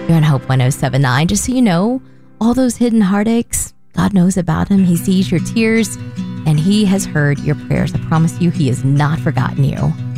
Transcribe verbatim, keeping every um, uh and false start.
You're on Hope one oh seven nine. Just so you know, all those hidden heartaches, God knows about them. He sees your tears and He has heard your prayers. I promise you, He has not forgotten you.